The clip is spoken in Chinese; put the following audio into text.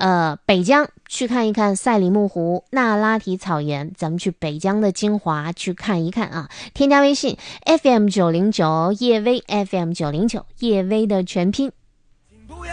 北疆去看一看赛里木湖、那拉提草原，咱们去北疆的金华去看一看啊。添加微信 FM909叶薇 FM909叶薇的全拼。